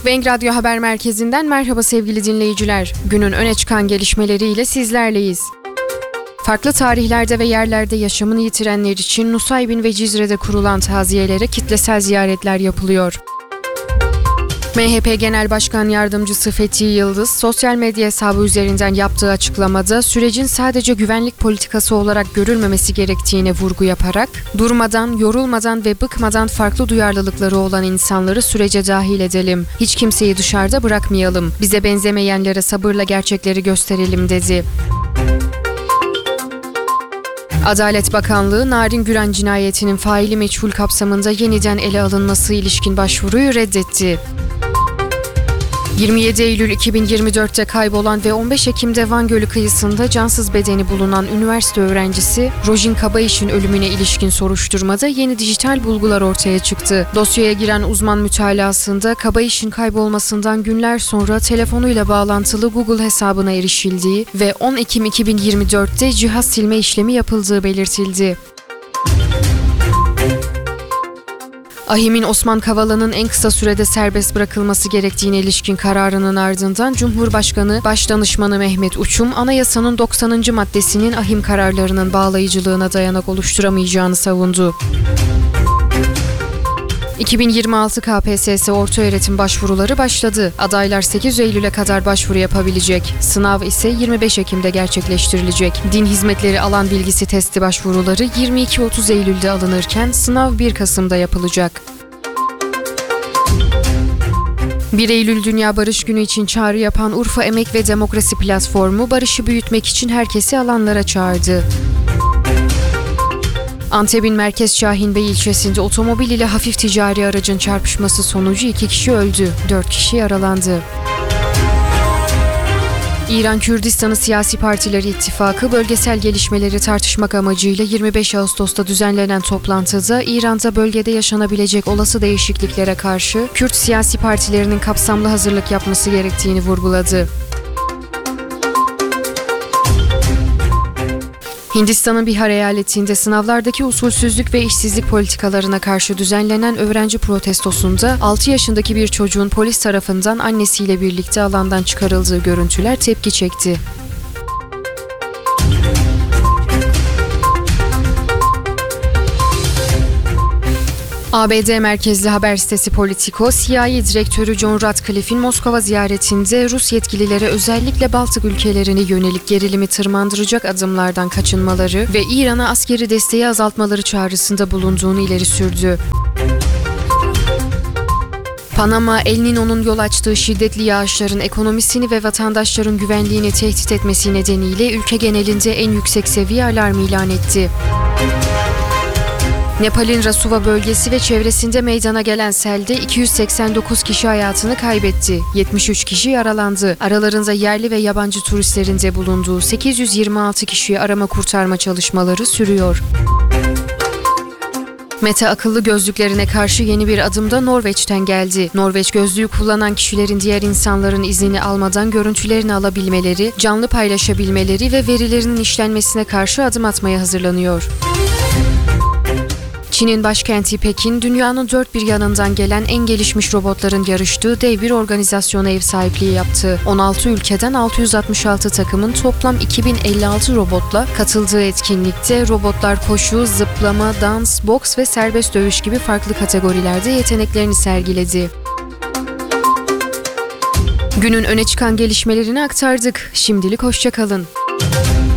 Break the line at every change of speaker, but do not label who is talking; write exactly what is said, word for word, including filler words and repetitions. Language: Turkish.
Bank Radyo Haber Merkezi'nden merhaba sevgili dinleyiciler. Günün öne çıkan gelişmeleriyle sizlerleyiz. Farklı tarihlerde ve yerlerde yaşamını yitirenler için Nusaybin ve Cizre'de kurulan taziyelere kitlesel ziyaretler yapılıyor. M H P Genel Başkan Yardımcısı Fethi Yıldız, sosyal medya hesabı üzerinden yaptığı açıklamada sürecin sadece güvenlik politikası olarak görülmemesi gerektiğine vurgu yaparak, durmadan, yorulmadan ve bıkmadan farklı duyarlılıkları olan insanları sürece dahil edelim. Hiç kimseyi dışarıda bırakmayalım. Bize benzemeyenlere sabırla gerçekleri gösterelim dedi. Adalet Bakanlığı, Narin Güran cinayetinin faili meçhul kapsamında yeniden ele alınması ilişkin başvuruyu reddetti. yirmi yedi Eylül iki bin yirmi dört'te kaybolan ve on beş Ekim'de Van Gölü kıyısında cansız bedeni bulunan üniversite öğrencisi Rojin Kabayiş'in ölümüne ilişkin soruşturmada yeni dijital bulgular ortaya çıktı. Dosyaya giren uzman mütalasında Kabayiş'in kaybolmasından günler sonra telefonuyla bağlantılı Google hesabına erişildiği ve on Ekim iki bin yirmi dört'te cihaz silme işlemi yapıldığı belirtildi. AİHM'in Osman Kavala'nın en kısa sürede serbest bırakılması gerektiğine ilişkin kararının ardından Cumhurbaşkanı Başdanışmanı Mehmet Uçum, anayasanın doksanıncı maddesinin AİHM kararlarının bağlayıcılığına dayanak oluşturamayacağını savundu. iki bin yirmi altı K P S S ortaöğretim başvuruları başladı. Adaylar sekiz Eylül'e kadar başvuru yapabilecek. Sınav ise yirmi beş Ekim'de gerçekleştirilecek. Din hizmetleri alan bilgisi testi başvuruları yirmi iki otuz Eylül'de alınırken sınav bir Kasım'da yapılacak. bir Eylül Dünya Barış Günü için çağrı yapan Urfa Emek ve Demokrasi Platformu, barışı büyütmek için herkesi alanlara çağırdı. Antep'in Merkez Şahinbey ilçesinde otomobil ile hafif ticari aracın çarpışması sonucu iki kişi öldü, dört kişi yaralandı. İran Kürdistan'ı Siyasi Partileri İttifakı bölgesel gelişmeleri tartışmak amacıyla yirmi beş Ağustos'ta düzenlenen toplantıda İran'da bölgede yaşanabilecek olası değişikliklere karşı Kürt siyasi partilerinin kapsamlı hazırlık yapması gerektiğini vurguladı. Hindistan'ın Bihar eyaletinde sınavlardaki usulsüzlük ve işsizlik politikalarına karşı düzenlenen öğrenci protestosunda altı yaşındaki bir çocuğun polis tarafından annesiyle birlikte alandan çıkarıldığı görüntüler tepki çekti. A B D merkezli haber sitesi Politico, C I A direktörü John Ratcliffe'in Moskova ziyaretinde Rus yetkililere özellikle Baltık ülkelerine yönelik gerilimi tırmandıracak adımlardan kaçınmaları ve İran'a askeri desteği azaltmaları çağrısında bulunduğunu ileri sürdü. Panama, El Niño'nun yol açtığı şiddetli yağışların ekonomisini ve vatandaşların güvenliğini tehdit etmesi nedeniyle ülke genelinde en yüksek seviye alarmı ilan etti. Nepal'in Rasuva bölgesi ve çevresinde meydana gelen selde iki yüz seksen dokuz kişi hayatını kaybetti. yetmiş üç kişi yaralandı. Aralarında yerli ve yabancı turistlerin de bulunduğu sekiz yüz yirmi altı kişiyi arama kurtarma çalışmaları sürüyor. Meta akıllı gözlüklerine karşı yeni bir adım da Norveç'ten geldi. Norveç gözlüğü kullanan kişilerin diğer insanların iznini almadan görüntülerini alabilmeleri, canlı paylaşabilmeleri ve verilerinin işlenmesine karşı adım atmaya hazırlanıyor. Çin'in başkenti Pekin, dünyanın dört bir yanından gelen en gelişmiş robotların yarıştığı dev bir organizasyona ev sahipliği yaptı. on altı ülkeden altı yüz altmış altı takımın toplam iki bin elli altı robotla katıldığı etkinlikte robotlar koşu, zıplama, dans, boks ve serbest dövüş gibi farklı kategorilerde yeteneklerini sergiledi. Günün öne çıkan gelişmelerini aktardık. Şimdilik hoşça kalın.